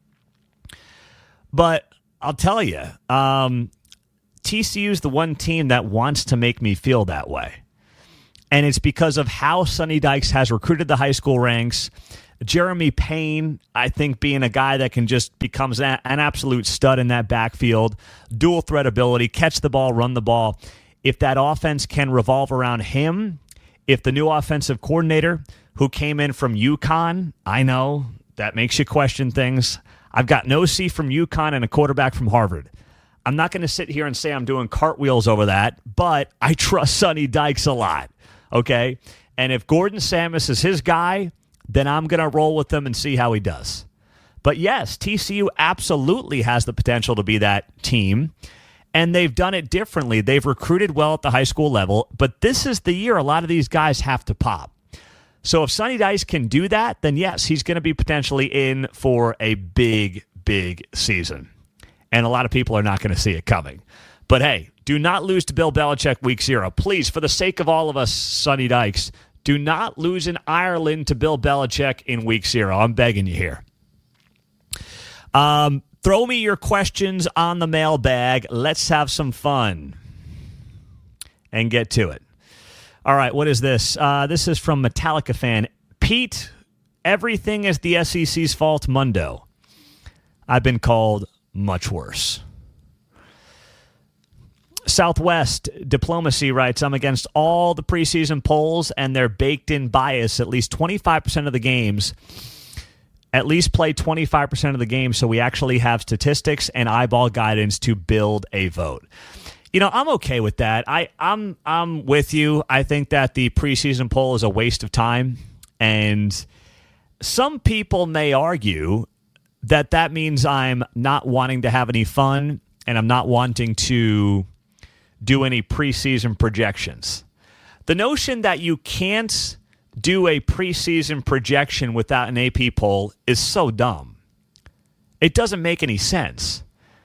But I'll tell you, um, T C U is the one team that wants to make me feel that way. And it's because of how Sonny Dykes has recruited the high school ranks. Jeremy Payne, I think, being a guy that can just becomes an absolute stud in that backfield, dual threat ability, catch the ball, run the ball. If that offense can revolve around him, if the new offensive coordinator who came in from UConn, I know that makes you question things. I've got an O C from UConn and a quarterback from Harvard. I'm not going to sit here and say I'm doing cartwheels over that, but I trust Sonny Dykes a lot, okay? And if Gordon Samus is his guy, then I'm going to roll with him and see how he does. But yes, T C U absolutely has the potential to be that team. And they've done it differently. They've recruited well at the high school level, but this is the year a lot of these guys have to pop. So if Sonny Dykes can do that, then yes, he's going to be potentially in for a big, big season. And a lot of people are not going to see it coming. But hey, do not lose to Bill Belichick week zero. Please, for the sake of all of us, Sonny Dykes, do not lose in Ireland to Bill Belichick in week zero. I'm begging you here. Um... Throw me your questions on the mailbag. Let's have some fun and get to it. All right, what is this? Uh, this is from Metallica fan. Pete, everything is the S E C's fault, Mundo. I've been called much worse. Southwest Diplomacy writes, I'm against all the preseason polls and their baked-in bias. At least twenty-five percent of the games At least play twenty-five percent of the game so we actually have statistics and eyeball guidance to build a vote. You know, I'm okay with that. I, I'm I'm with you. I think that the preseason poll is a waste of time. And some people may argue that that means I'm not wanting to have any fun and I'm not wanting to do any preseason projections. The notion that you can't do a preseason projection without an A P poll is so dumb. It doesn't make any sense.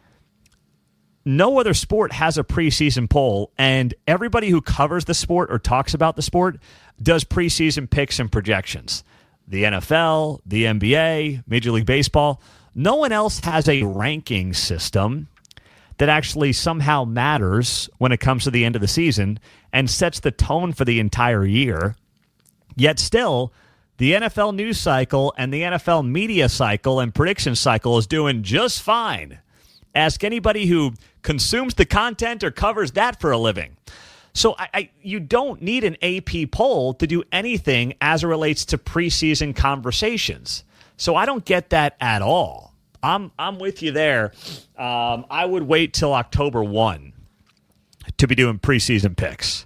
No other sport has a preseason poll, and everybody who covers the sport or talks about the sport does preseason picks and projections. The N F L, the N B A, Major League Baseball, no one else has a ranking system that actually somehow matters when it comes to the end of the season and sets the tone for the entire year. Yet still, the N F L news cycle and the N F L media cycle and prediction cycle is doing just fine. Ask anybody who consumes the content or covers that for a living. So I, I, you don't need an A P poll to do anything as it relates to preseason conversations. So I don't get that at all. I'm I'm with you there. Um, I would wait till October first to be doing preseason picks.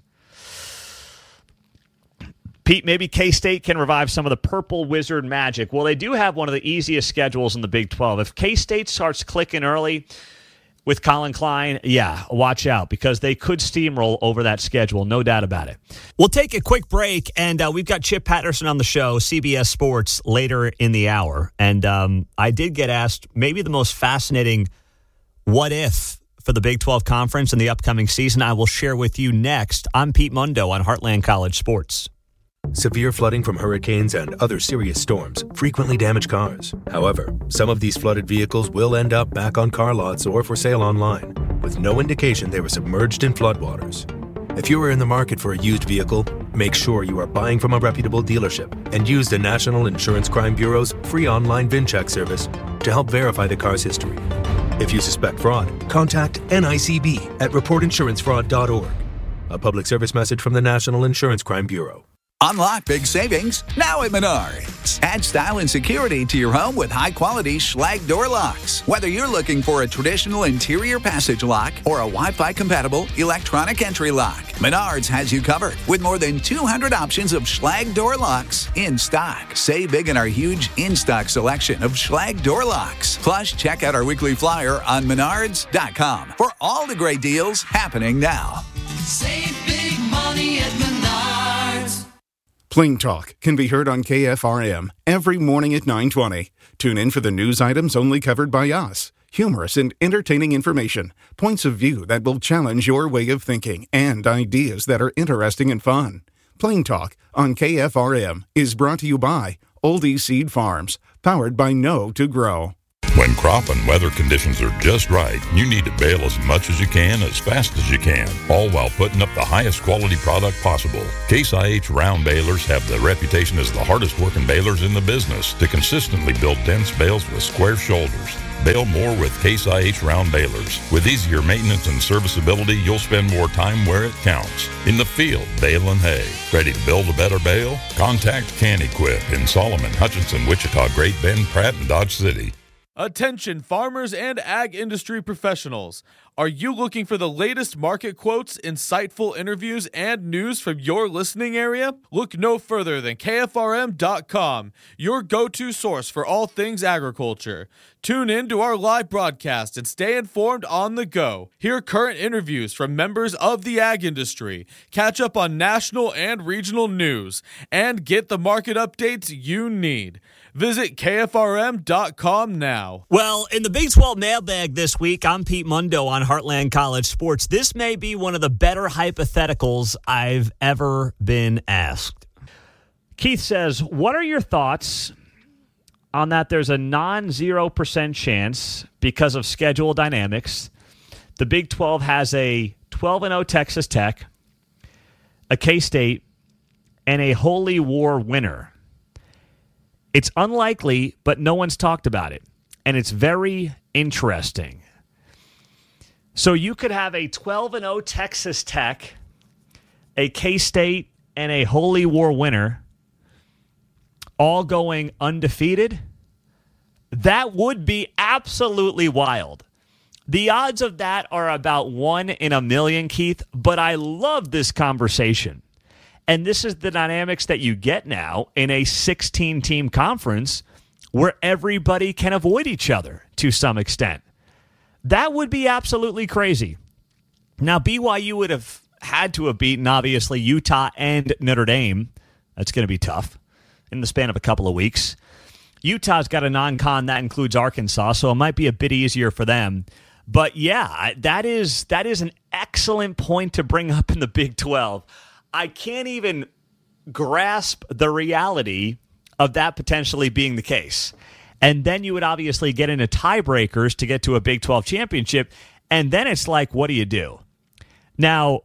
Pete, maybe K-State can revive some of the purple wizard magic. Well, they do have one of the easiest schedules in the Big twelve. If K-State starts clicking early with Colin Klein, yeah, watch out because they could steamroll over that schedule, no doubt about it. We'll take a quick break, and uh, we've got Chip Patterson on the show, C B S Sports, later in the hour. And um, I did get asked maybe the most fascinating what if for the Big twelve Conference in the upcoming season. I will share with you next. I'm Pete Mundo on Heartland College Sports. Severe flooding from hurricanes and other serious storms frequently damage cars. However, some of these flooded vehicles will end up back on car lots or for sale online, with no indication they were submerged in floodwaters. If you are in the market for a used vehicle, make sure you are buying from a reputable dealership and use the National Insurance Crime Bureau's free online VIN check service to help verify the car's history. If you suspect fraud, contact N I C B at report insurance fraud dot org. A public service message from the National Insurance Crime Bureau. Unlock big savings now at Menards. Add style and security to your home with high-quality Schlage door locks. Whether you're looking for a traditional interior passage lock or a Wi-Fi compatible electronic entry lock, Menards has you covered with more than two hundred options of Schlage door locks in stock. Save big in our huge in-stock selection of Schlage door locks. Plus, check out our weekly flyer on menards dot com for all the great deals happening now. Save big money at Menards. Plain Talk can be heard on K F R M every morning at nine twenty. Tune in for the news items only covered by us. Humorous and entertaining information, points of view that will challenge your way of thinking, and ideas that are interesting and fun. Plain Talk on K F R M is brought to you by Oldie Seed Farms, powered by Know to Grow. When crop and weather conditions are just right, you need to bale as much as you can, as fast as you can, all while putting up the highest quality product possible. Case I H round balers have the reputation as the hardest working balers in the business to consistently build dense bales with square shoulders. Bale more with Case I H round balers. With easier maintenance and serviceability, you'll spend more time where it counts. In the field, baling hay. Ready to build a better bale? Contact Can-Equip in Solomon, Hutchinson, Wichita, Great Bend, Pratt, and Dodge City. Attention farmers and ag industry professionals. Are you looking for the latest market quotes, insightful interviews, and news from your listening area? Look no further than K F R M dot com, your go-to source for all things agriculture. Tune in to our live broadcast and stay informed on the go. Hear current interviews from members of the ag industry, catch up on national and regional news, and get the market updates you need. Visit K F R M dot com now. Well, in the Big twelve mailbag this week, I'm Pete Mundo on Heartland College Sports. This may be one of the better hypotheticals I've ever been asked. Keith says, what are your thoughts on that there's a non-zero percent chance because of schedule dynamics? The Big twelve has a twelve and oh Texas Tech, a K-State, and a Holy War winner. It's unlikely, but no one's talked about it. And it's very interesting. So you could have a twelve and oh Texas Tech, a K-State, and a Holy War winner all going undefeated. That would be absolutely wild. The odds of that are about one in a million, Keith, but I love this conversation. And this is the dynamics that you get now in a sixteen-team conference where everybody can avoid each other to some extent. That would be absolutely crazy. Now, B Y U would have had to have beaten, obviously, Utah and Notre Dame. That's going to be tough in the span of a couple of weeks. Utah's got a non-con that includes Arkansas, so it might be a bit easier for them. But, yeah, that is that is an excellent point to bring up in the Big twelve. I can't even grasp the reality of that potentially being the case. And then you would obviously get into tiebreakers to get to a Big twelve championship. And then it's like, what do you do? Now,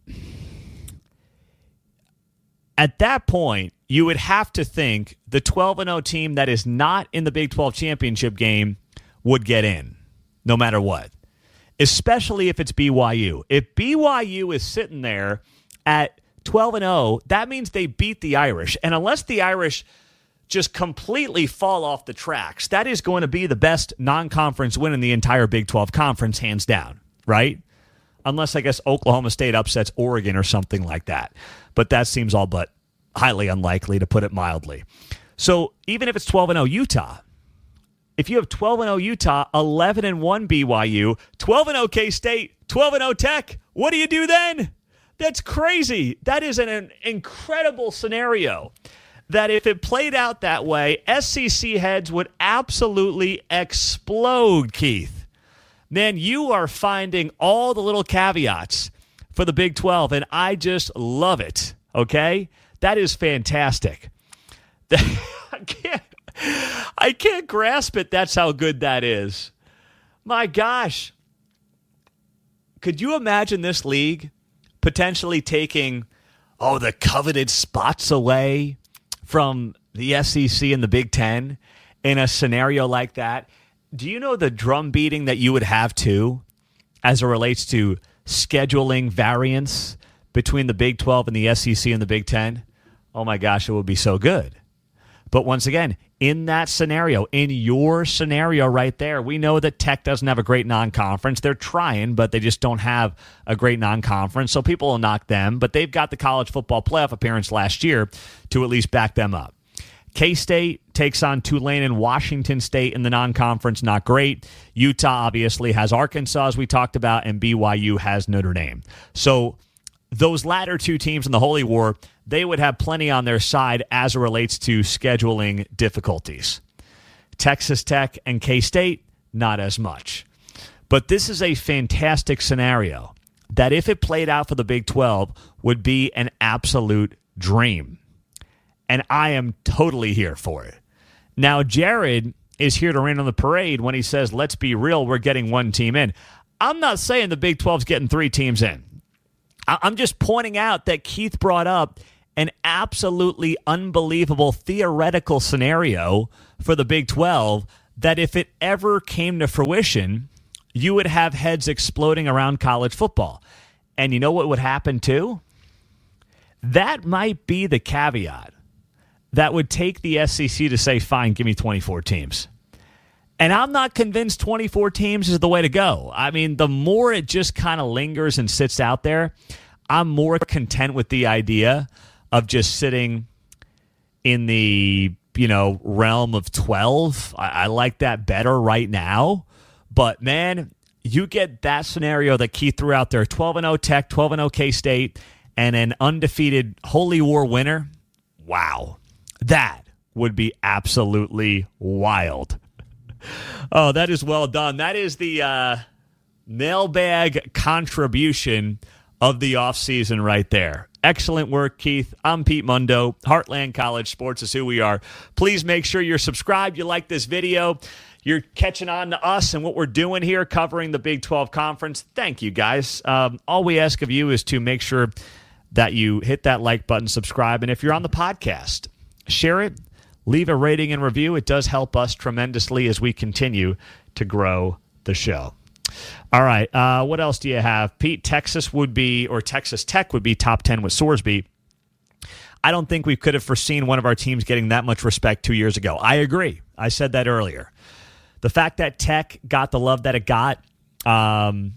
at that point, you would have to think the twelve and oh team that is not in the Big twelve championship game would get in, no matter what. Especially if it's B Y U. If B Y U is sitting there at twelve and oh, that means they beat the Irish. And unless the Irish just completely fall off the tracks, that is going to be the best non-conference win in the entire Big twelve conference, hands down, right? Unless, I guess, Oklahoma State upsets Oregon or something like that. But that seems all but highly unlikely, to put it mildly. So even if it's twelve and oh Utah, if you have twelve and oh Utah, eleven and one B Y U, twelve and oh K-State, twelve and oh Tech, what do you do then? That's crazy. That is an, an incredible scenario that if it played out that way, S E C heads would absolutely explode, Keith. Man, you are finding all the little caveats for the Big twelve, and I just love it, okay? That is fantastic. I can't, I can't grasp it. That's how good that is. My gosh. Could you imagine this league potentially taking, oh, the coveted spots away from the S E C and the Big Ten in a scenario like that? Do you know the drum beating that you would have, too, as it relates to scheduling variance between the Big twelve and the S E C and the Big Ten? Oh, my gosh, it would be so good. But once again, in that scenario, in your scenario right there, we know that Tech doesn't have a great non-conference. They're trying, but they just don't have a great non-conference, so people will knock them. But they've got the college football playoff appearance last year to at least back them up. K-State takes on Tulane and Washington State in the non-conference. Not great. Utah obviously has Arkansas, as we talked about, and B Y U has Notre Dame. So those latter two teams in the Holy War, they would have plenty on their side as it relates to scheduling difficulties. Texas Tech and K-State, not as much. But this is a fantastic scenario that, if it played out for the Big twelve, would be an absolute dream. And I am totally here for it. Now, Jared is here to rain on the parade when he says, let's be real, we're getting one team in. I'm not saying the Big twelve's getting three teams in. I'm just pointing out that Keith brought up an absolutely unbelievable theoretical scenario for the Big twelve that if it ever came to fruition, you would have heads exploding around college football. And you know what would happen too? That might be the caveat that would take the S E C to say, fine, give me twenty-four teams. And I'm not convinced twenty-four teams is the way to go. I mean, the more it just kind of lingers and sits out there, I'm more content with the idea of just sitting in the, you know, realm of twelve. I, I like that better right now. But, man, you get that scenario that Keith threw out there, twelve and oh Tech, twelve and oh K-State, and an undefeated Holy War winner. Wow. That would be absolutely wild. Oh, that is well done. That is the uh, mailbag contribution of the offseason right there. Excellent work, Keith. I'm Pete Mundo. Heartland College Sports is who we are. Please make sure you're subscribed. You like this video. You're catching on to us and what we're doing here, covering the Big twelve Conference. Thank you, guys. Um, all we ask of you is to make sure that you hit that like button, subscribe, and if you're on the podcast, share it, leave a rating and review. It does help us tremendously as we continue to grow the show. All right, uh, what else do you have? Pete, Texas would be, or Texas Tech would be top ten with Sorsby. I don't think we could have foreseen one of our teams getting that much respect two years ago. I agree. I said that earlier. The fact that Tech got the love that it got um,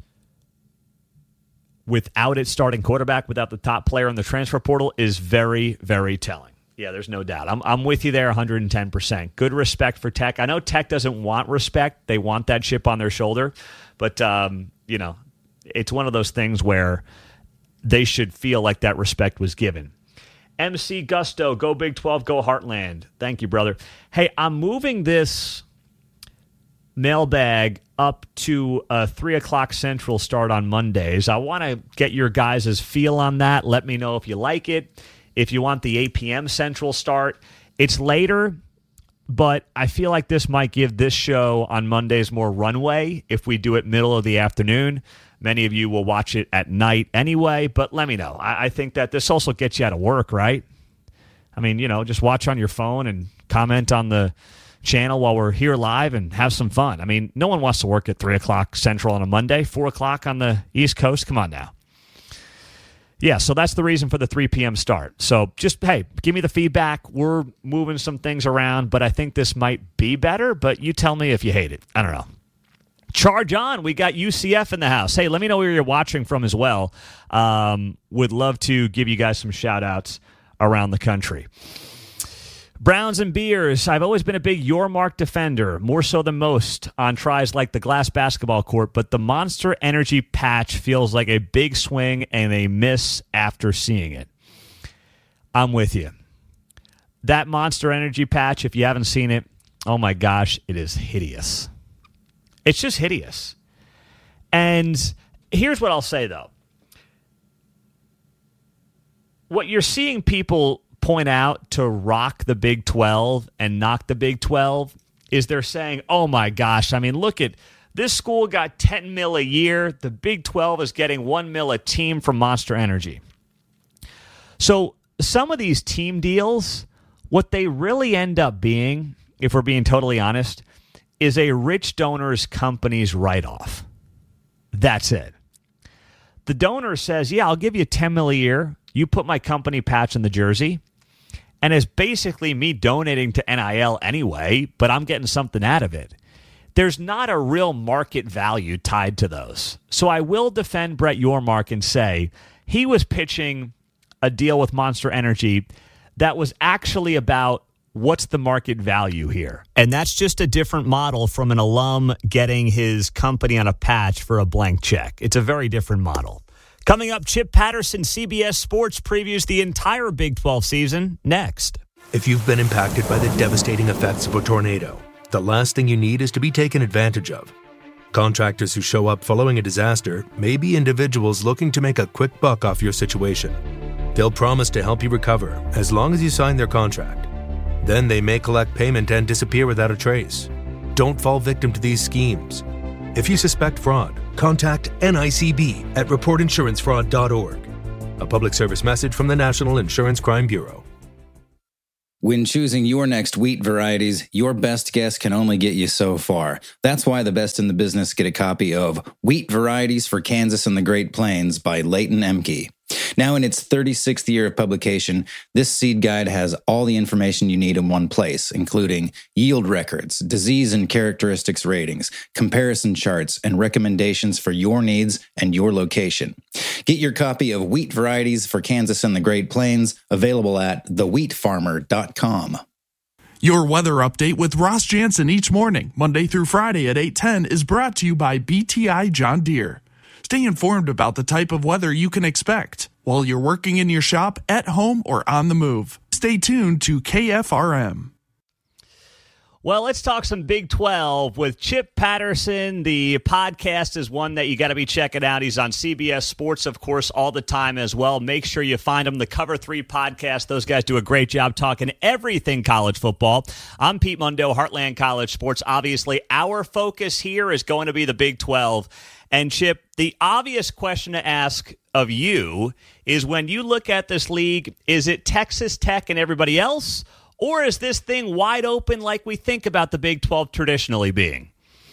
without its starting quarterback, without the top player in the transfer portal is very, very telling. Yeah, there's no doubt. I'm I'm with you there one hundred ten percent. Good respect for Tech. I know Tech doesn't want respect. They want that chip on their shoulder. But, um, you know, it's one of those things where they should feel like that respect was given. M C Gusto, go Big twelve, go Heartland. Thank you, brother. Hey, I'm moving this mailbag up to a three o'clock Central start on Mondays. I want to get your guys' feel on that. Let me know if you like it. If you want the eight p.m. Central start, it's later, but I feel like this might give this show on Mondays more runway if we do it middle of the afternoon. Many of you will watch it at night anyway, but let me know. I, I think that this also gets you out of work, right? I mean, you know, just watch on your phone and comment on the channel while we're here live and have some fun. I mean, no one wants to work at three o'clock Central on a Monday, four o'clock on the East Coast. Come on now. Yeah, so that's the reason for the three p.m. start. So just, hey, give me the feedback. We're moving some things around, but I think this might be better, but you tell me if you hate it. I don't know. Charge on. We got U C F in the house. Hey, let me know where you're watching from as well. Um, would love to give you guys some shout-outs around the country. Browns and Beers. I've always been a big Your Mark defender, more so than most on tries like the glass basketball court, but the Monster Energy patch feels like a big swing and a miss after seeing it. I'm with you. That Monster Energy patch, if you haven't seen it, oh my gosh, it is hideous. It's just hideous. And here's what I'll say, though. What you're seeing people point out to rock the Big twelve and knock the Big twelve is they're saying, oh my gosh, I mean, look at this school got ten mil a year. The Big twelve is getting one mil a team from Monster Energy. So some of these team deals, what they really end up being, if we're being totally honest, is a rich donor's company's write-off. That's it. The donor says, yeah, I'll give you ten mil a year. You put my company patch in the jersey. And it's basically me donating to N I L anyway, but I'm getting something out of it. There's not a real market value tied to those. So I will defend Brett Yormark and say he was pitching a deal with Monster Energy that was actually about what's the market value here. And that's just a different model from an alum getting his company on a patch for a blank check. It's a very different model. Coming up, Chip Patterson, C B S Sports, previews the entire Big twelve season next. If you've been impacted by the devastating effects of a tornado, the last thing you need is to be taken advantage of. Contractors who show up following a disaster may be individuals looking to make a quick buck off your situation. They'll promise to help you recover as long as you sign their contract. Then they may collect payment and disappear without a trace. Don't fall victim to these schemes. If you suspect fraud, contact N I C B at report insurance fraud dot org. A public service message from the National Insurance Crime Bureau. When choosing your next wheat varieties, your best guess can only get you so far. That's why the best in the business get a copy of Wheat Varieties for Kansas and the Great Plains by Leighton Emke. Now in its thirty-sixth year of publication, this seed guide has all the information you need in one place, including yield records, disease and characteristics ratings, comparison charts, and recommendations for your needs and your location. Get your copy of Wheat Varieties for Kansas and the Great Plains, available at the wheat farmer dot com. Your weather update with Ross Jansen each morning, Monday through Friday at eight ten, is brought to you by B T I John Deere. Stay informed about the type of weather you can expect while you're working in your shop, at home, or on the move. Stay tuned to K F R M. Well, let's talk some Big twelve with Chip Patterson. The podcast is one that you got to be checking out. He's on C B S Sports, of course, all the time as well. Make sure you find him, the Cover three podcast. Those guys do a great job talking everything college football. I'm Pete Mundo, Heartland College Sports. Obviously, our focus here is going to be the Big twelve. And, Chip, the obvious question to ask of you is, when you look at this league, is it Texas Tech and everybody else, or is this thing wide open like we think about the Big twelve traditionally being?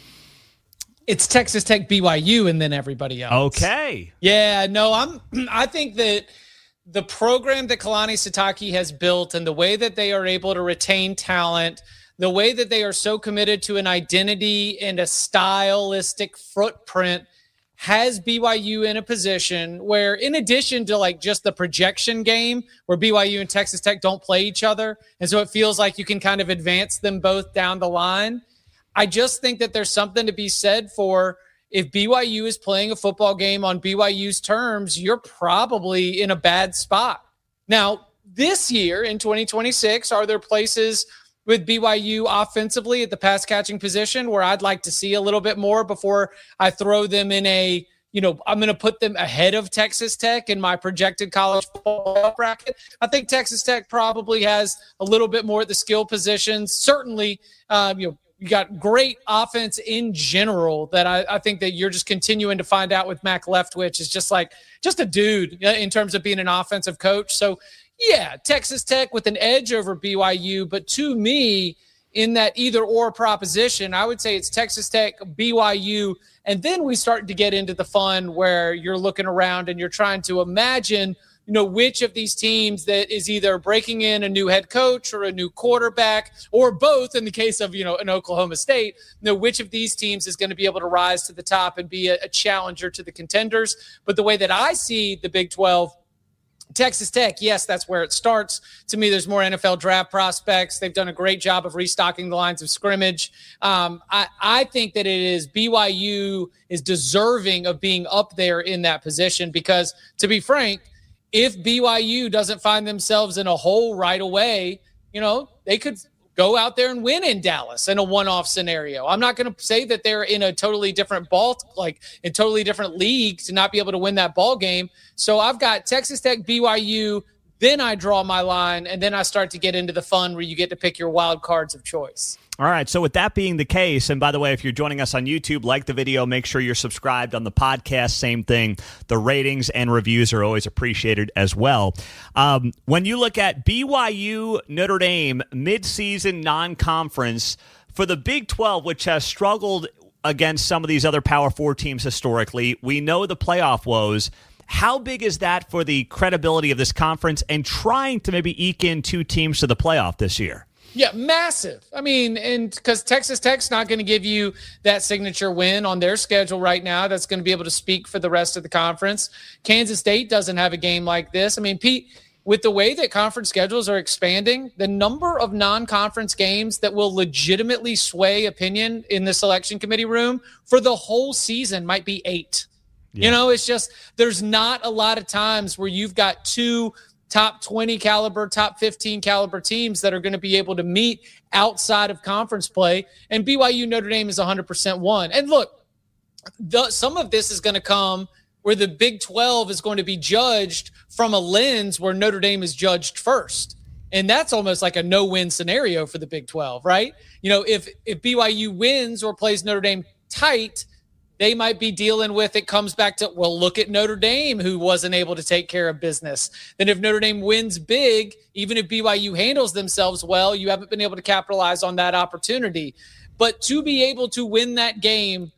It's Texas Tech, B Y U, and then everybody else. Okay. Yeah, no, I'm. I think that the program that Kalani Sitake has built and the way that they are able to retain talent, the way that they are so committed to an identity and a stylistic footprint, has B Y U in a position where, in addition to like just the projection game where B Y U and Texas Tech don't play each other, and so it feels like you can kind of advance them both down the line, I just think that there's something to be said for, if B Y U is playing a football game on B Y U's terms, you're probably in a bad spot. Now, this year in twenty twenty-six, are there places with B Y U offensively at the pass catching position where I'd like to see a little bit more before I throw them in a, you know, I'm going to put them ahead of Texas Tech in my projected college football bracket? I think Texas Tech probably has a little bit more at the skill positions. Certainly, um, you know, you got great offense in general that I, I think that you're just continuing to find out with Mac Leftwich is just like, just a dude in terms of being an offensive coach. So, yeah, Texas Tech with an edge over B Y U, but to me, in that either or proposition, I would say it's Texas Tech, B Y U, and then we start to get into the fun where you're looking around and you're trying to imagine, you know, which of these teams that is either breaking in a new head coach or a new quarterback or both in the case of, you know, an Oklahoma State, you know, which of these teams is going to be able to rise to the top and be a, a challenger to the contenders. But the way that I see the Big twelve, Texas Tech, yes, that's where it starts. To me, there's more N F L draft prospects. They've done a great job of restocking the lines of scrimmage. Um, I, I think that it is B Y U is deserving of being up there in that position because, to be frank, if B Y U doesn't find themselves in a hole right away, you know, they could go out there and win in Dallas in a one-off scenario. I'm not going to say that they're in a totally different ball, like in totally different league to not be able to win that ball game. So I've got Texas Tech, B Y U, then I draw my line, and then I start to get into the fun where you get to pick your wild cards of choice. All right, so with that being the case, and by the way, if you're joining us on YouTube, like the video, make sure you're subscribed on the podcast, same thing. The ratings and reviews are always appreciated as well. Um, when you look at B Y U, Notre Dame, midseason non-conference, for the Big twelve, which has struggled against some of these other Power Four teams historically, we know the playoff woes. How big is that for the credibility of this conference and trying to maybe eke in two teams to the playoff this year? Yeah, massive. I mean, and because Texas Tech's not going to give you that signature win on their schedule right now that's going to be able to speak for the rest of the conference. Kansas State doesn't have a game like this. I mean, Pete, with the way that conference schedules are expanding, the number of non-conference games that will legitimately sway opinion in the selection committee room for the whole season might be eight. Yeah. You know, it's just there's not a lot of times where you've got two top twenty caliber, top fifteen caliber teams that are going to be able to meet outside of conference play. And B Y U Notre Dame is one hundred percent one. And look, the, some of this is going to come where the Big twelve is going to be judged from a lens where Notre Dame is judged first. And that's almost like a no-win scenario for the Big twelve, right? You know, if if B Y U wins or plays Notre Dame tight, they might be dealing with, it comes back to, well, look at Notre Dame, who wasn't able to take care of business. Then if Notre Dame wins big, even if B Y U handles themselves well, you haven't been able to capitalize on that opportunity. But to be able to win that game